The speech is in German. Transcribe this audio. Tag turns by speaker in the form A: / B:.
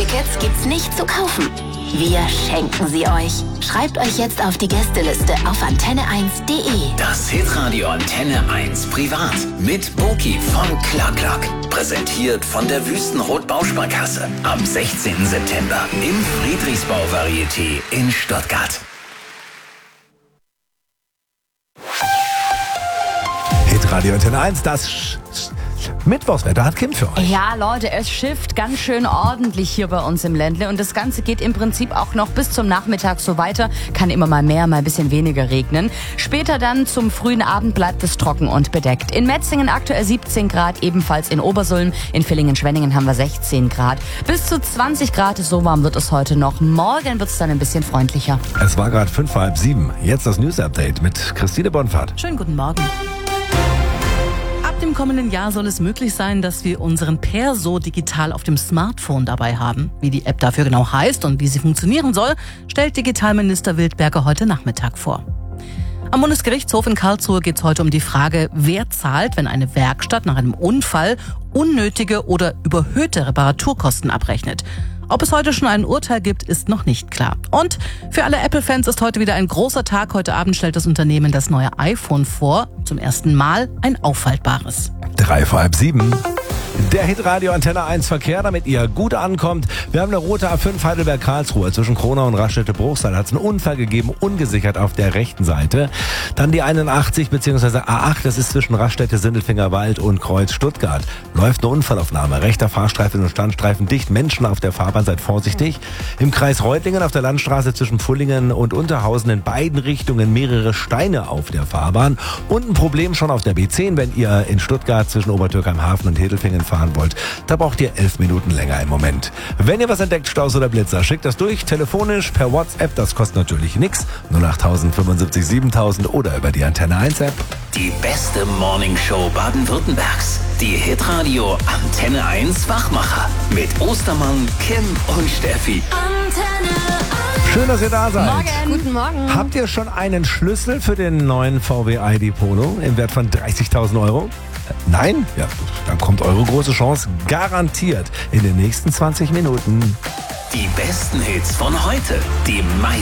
A: Tickets gibt's nicht zu kaufen. Wir schenken sie euch. Schreibt euch jetzt auf die Gästeliste auf antenne1.de.
B: Das Hitradio Antenne 1 Privat mit Boki von Clark. Präsentiert von der Wüstenrot Bausparkasse. Am 16. September im Friedrichsbau Varieté in Stuttgart.
C: Hitradio Antenne 1, das Mittwochswetter hat Kim für euch.
D: Ja, Leute, es schifft ganz schön ordentlich hier bei uns im Ländle und das Ganze geht im Prinzip auch noch bis zum Nachmittag so weiter. Kann immer mal mehr, mal ein bisschen weniger regnen. Später dann zum frühen Abend bleibt es trocken und bedeckt. In Metzingen aktuell 17 Grad, ebenfalls in Obersulm. In Villingen-Schwenningen haben wir 16 Grad. Bis zu 20 Grad, so warm wird es heute noch. Morgen wird es dann ein bisschen freundlicher.
C: Es war gerade 6:30. Jetzt das News-Update mit Christine Bonfahrt.
E: Schönen guten Morgen. Ab dem kommenden Jahr soll es möglich sein, dass wir unseren Perso digital auf dem Smartphone dabei haben. Wie die App dafür genau heißt und wie sie funktionieren soll, stellt Digitalminister Wildberger heute Nachmittag vor. Am Bundesgerichtshof in Karlsruhe geht es heute um die Frage, wer zahlt, wenn eine Werkstatt nach einem Unfall unnötige oder überhöhte Reparaturkosten abrechnet. Ob es heute schon ein Urteil gibt, ist noch nicht klar. Und für alle Apple-Fans ist heute wieder ein großer Tag. Heute Abend stellt das Unternehmen das neue iPhone vor. Zum ersten Mal ein auffaltbares.
C: 6:35. Der Hitradio Antenne 1 Verkehr, damit ihr gut ankommt. Wir haben eine rote A5 Heidelberg-Karlsruhe. Zwischen Kronau und Raststätte-Bruchsal hat es einen Unfall gegeben, ungesichert auf der rechten Seite. Dann die 81 bzw. A8, das ist zwischen Raststätte, Sindelfingerwald und Kreuz Stuttgart. Läuft eine Unfallaufnahme. Rechter Fahrstreifen und Standstreifen dicht. Menschen auf der Fahrbahn, seid vorsichtig. Im Kreis Reutlingen auf der Landstraße zwischen Pfullingen und Unterhausen in beiden Richtungen mehrere Steine auf der Fahrbahn. Und ein Problem schon auf der B10, wenn ihr in Stuttgart zwischen Obertürkheim-Hafen und Hedelfingen fahren wollt. Da braucht ihr 11 Minuten länger im Moment. Wenn ihr was entdeckt, Staus oder Blitzer, schickt das durch, telefonisch, per WhatsApp, das kostet natürlich nichts. 08000 75 7000 oder über die Antenne 1 App.
B: Die beste Morningshow Baden-Württembergs. Die Hitradio Antenne 1 Wachmacher. Mit Ostermann, Kim und Steffi.
A: Antenne 1.
C: Schön, dass ihr da seid.
D: Guten Morgen.
C: Habt ihr schon einen Schlüssel für den neuen VW ID Polo im Wert von 30.000 Euro? Nein? Ja, dann kommt eure große Chance garantiert in den nächsten 20 Minuten.
B: Die besten Hits von heute. Die meisten